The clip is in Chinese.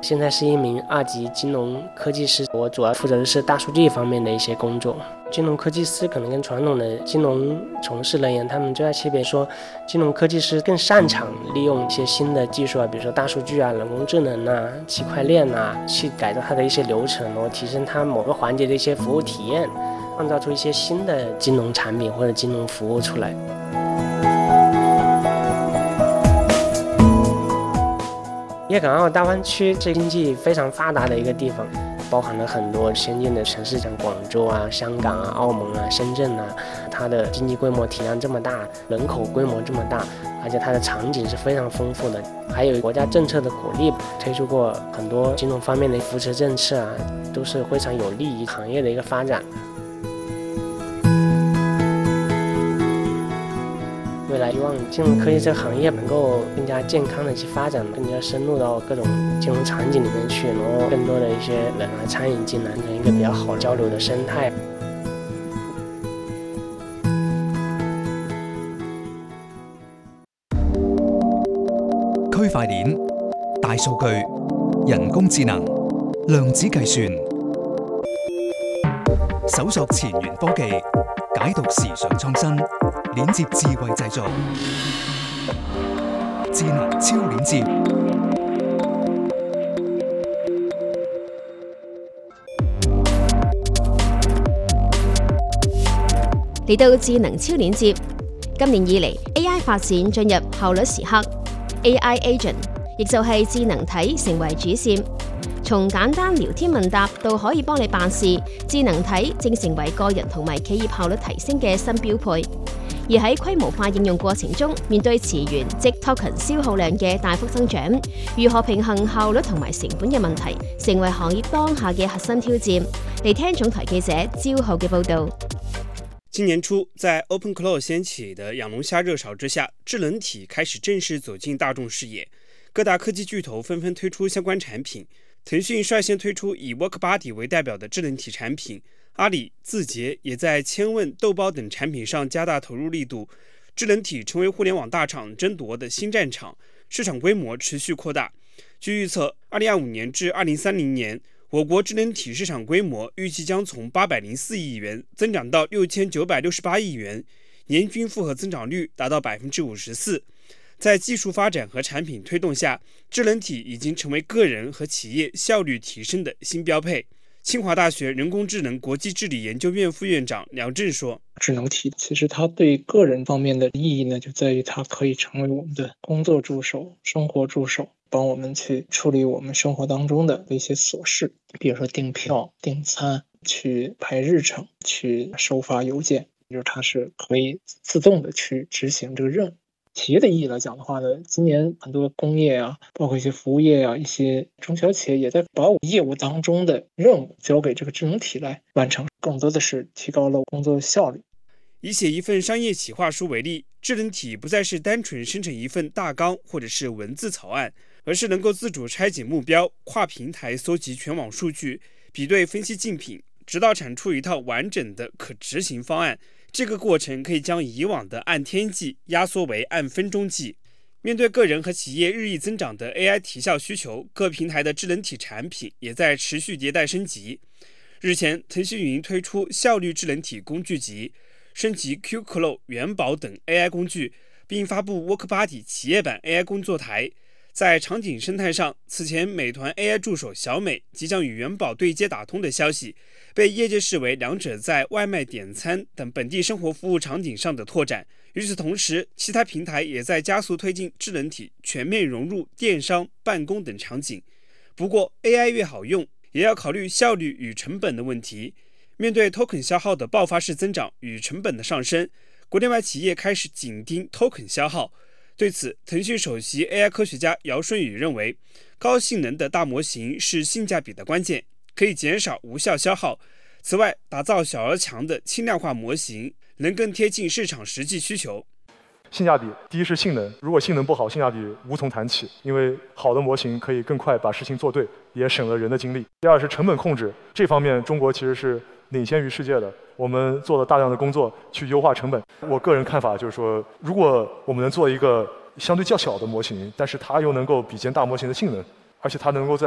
现在是一名2级金融科技师，我主要负责的是大数据方面的一些工作。金融科技师可能跟传统的金融从事人员他们最大区别说，金融科技师更擅长利用一些新的技术啊，比如说大数据啊、人工智能啊、区块链啊，去改造它的一些流程，然后提升它某个环节的一些服务体验，创造出一些新的金融产品或者金融服务出来。粤港澳大湾区是经济非常发达的一个地方，包含了很多先进的城市，像广州啊、香港啊、澳门啊、深圳啊，它的经济规模体量这么大，人口规模这么大，而且它的场景是非常丰富的，还有国家政策的鼓励，推出过很多金融方面的扶持政策啊，都是非常有利于行业的一个发展。未来希望金融科技这个行业能够更加健康的去发展，更加深入到各种金融场景里面去，然后更多的一些人来参与进来，成一个比较好交流的生态。 區塊鏈、大數據、人工智能、量子計算，搜索前沿科技，解讀時尚創新，鏈接智慧製造，智能超鏈接。 嚟到智能超鏈接，今年以嚟 AI 發展進入效率時刻 ，AI agent 亦就係智能體成為主線。從簡單聊天問答到可以幫你辦事，智能體正成為個人同埋企業效率提升嘅新標配。而喺規模化應用過程中，面對詞源即 token 消耗量嘅大幅增長，如何平衡效率同埋成本嘅問題，成為行業當下嘅核心挑戰。嚟聽總台記者招浩嘅報導。 今年初，在 OpenClaw 掀起的养龙虾热潮之下，智能体开始正式走进大众视野，各大科技巨头纷纷推出相关产品。腾讯率先推出以 WorkBuddy 为代表的智能体产品，阿里、字节也在千问、豆包等产品上加大投入力度，智能体成为互联网大厂争夺的新战场，市场规模持续扩大。据预测，2025年至2030年，我国智能体市场规模预计将从804亿元增长到6968亿元，年均复合增长率达到54%。在技术发展和产品推动下，智能体已经成为个人和企业效率提升的新标配。清华大学人工智能国际治理研究院副院长梁振说， 智能体其实它对个人方面的意义呢，就在于它可以成为我们的工作助手、生活助手，帮我们去处理我们生活当中的一些琐事，比如说订票、订餐、去排日程、去收发邮件，就是它是可以自动的去执行这个任务。企业的意义来讲的话呢，今年很多工业啊，包括一些服务业啊，一些中小企业也在把业务当中的任务交给这个智能体来完成，更多的是提高了工作效率。 以写一份商业企划书为例，智能体不再是单纯生成一份大纲或者是文字草案，而是能够自主拆解目标，跨平台搜集全网数据，比对分析竞品，直到产出一套完整的可执行方案。这个过程可以将以往的按天计压缩为按分钟计。面对个人和企业日益增长的 AI 提效需求，各平台的智能体产品也在持续迭代升级。日前，腾讯云推出效率智能体工具集，升级 QClaw、元宝等 AI 工具，并发布 WorkBuddy 企业版 AI 工作台。在场景生态上，此前美团 AI 助手小美即将与元宝对接打通的消息，被业界视为两者在外卖点餐等本地生活服务场景上的拓展。与此同时，其他平台也在加速推进智能体全面融入电商、办公等场景。不过 AI 越好用，也要考虑效率与成本的问题。面对 token 消耗的爆发式增长与成本的上升，国内外企业开始紧盯 token 消耗。对此，腾讯首席 AI 科学家姚顺宇认为，高性能的大模型是性价比的关键，可以减少无效消耗。此外，打造小而强的轻量化模型，能更贴近市场实际需求。 性价比，第一是性能，如果性能不好，性价比无从谈起，因为好的模型可以更快把事情做对，也省了人的精力。第二是成本控制，这方面中国其实是领先于世界的，我们做了大量的工作去优化成本。我个人看法就是说，如果我们能做一个相对较小的模型，但是它又能够比肩大模型的性能，而且它能够在